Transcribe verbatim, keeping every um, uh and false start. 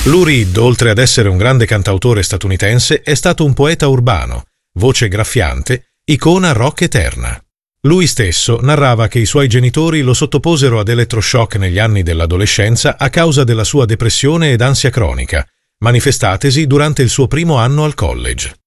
Lou Reed, oltre ad essere un grande cantautore statunitense, è stato un poeta urbano, voce graffiante, icona rock eterna. Lui stesso narrava che i suoi genitori lo sottoposero ad elettroshock negli anni dell'adolescenza a causa della sua depressione ed ansia cronica, manifestatesi durante il suo primo anno al college.